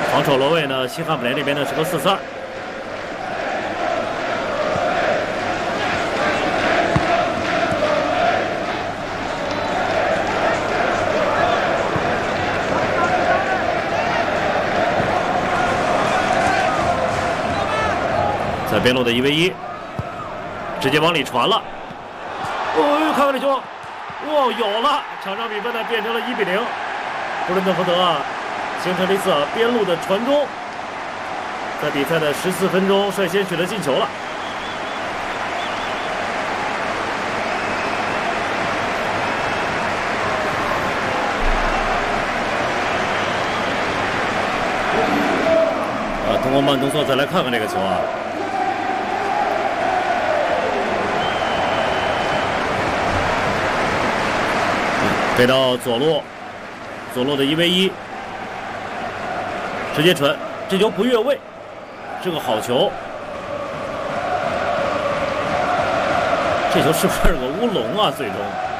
防守落位呢，西汉姆联这边呢是个4-3。在边路的1v1，直接往里传了。哦，看看这球，哇，有了！场上比分呢变成了1-0。布伦特福德形成了一次边路的传中，在比赛的14分钟率先取得进球了。通过慢动作再来看看这个球啊。给到左路，左路的1v1，直接传，这球不越位，是个好球。这球是不是个乌龙啊？最终。